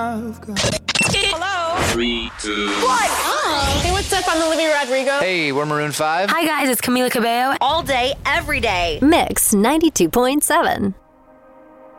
Hello? 3, 2. What? Oh. Hey, what's up? I'm Olivia Rodrigo. Hey, we're Maroon 5. Hi guys, it's Camila Cabello. All day, every day. Mix 92.7.